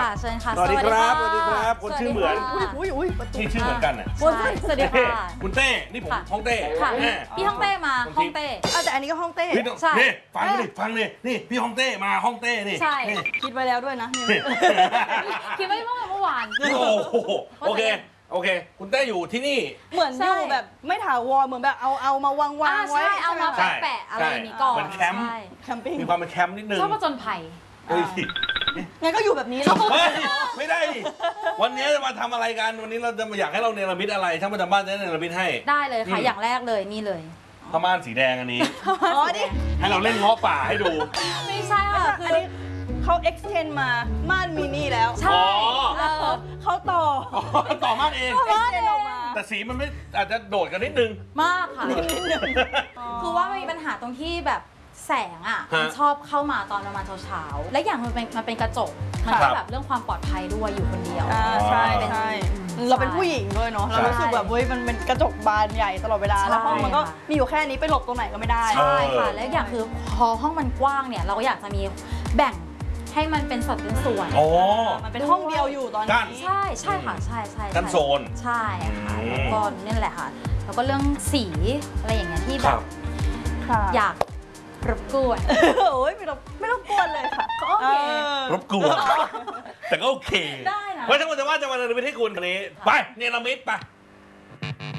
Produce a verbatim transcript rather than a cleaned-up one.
ค่ะเชิญค่ะสวัสดีครับสวัสดีครับคนชื่อเหมือนอุ้ยอุ้ยอุ้ยนี่ชื่อเหมือนกันอ่ะสวัสดีค่ะคุณเต้นี่ผมฮ่องเต้ค่ะพี่ฮ่องเต้มาฮ่องเต้แต่อันนี้ก็ฮ่องเต้ใช่นี่ฟังดิฟังดินี่พี่ฮ่องเต้มาฮ่องเต้นี่ใช่คิดไว้แล้วด้วยนะคิดไว้เมื่อเมื่อวานโอ้โหโอเคโอเคคุณเต้อยู่ที่นี่เหมือนอยู่แบบไม่ถาวรเหมือนแบบเอาเอามาวางวางไว้เอามาแปะอะไรอย่างนี้ก่อนเหมือนแคมป์แคมปิ้งมีความเป็นแคมป์นิดนึงชอบผจญภัยงั้นก็อยู่แบบนี้แล้วไม่ได้วันนี้จะมาทำอะไรกันวันนี้เราจะมาอยากให้เราเนรมิตอะไรช่างประจำบ้านจะเนรมิตให้ได้เลยค่ะอย่างแรกเลยนี่เลยผ้าม่านสีแดงอันนี้อ๋อดิให้เราเล่นเงาะป่าให้ดูไม่ใช่ค่ะคือเขา extend มาม่านมินิแล้วใช่เขาต่อต่อม่านเอง extend ออกมาแต่สีมันไม่อาจจะโดดกันนิดนึงมากค่ะคือว่ามีปัญหาตรงที่แบบแสงอ่ะมันชอบเข้ามาตอนประมาณเช้าๆและอย่างมันเป็นมันเป็นกระจกมันก็แบบเรื่องความปลอดภัยด้วยอยู่คนเดียวใช่ใช่เราเป็นผู้หญิงด้วยเนาะเรารู้สึกแบบเฮ้ยมันเป็นกระจกบานใหญ่ตลอดเวลาแล้วห้องมันก็มีอยู่แค่นี้ไปหลบตรงไหนก็ไม่ได้ใช่ค่ะและอย่างคือพอห้องมันกว้างเนี่ยเราก็อยากจะมีแบ่งให้มันเป็นสัดเป็นส่วนมันเป็นห้องเดียวอยู่ตอนนี้ใช่ใช่ค่ะใช่ใช่กันโซนใช่ค่ะแล้วก็นี่แหละค่ะแล้วก็เรื่องสีอะไรอย่างเงี้ยที่แบบอยากรบกวนโอ้ยไม่รบไม่รบกวนเลยค่ะโอเครบกวนแต่ก็โอเคได้นะเพราะฉะนั้นจะว่าจะมาเนรมิตให้คุณวันนี้ไปเนรมิตไป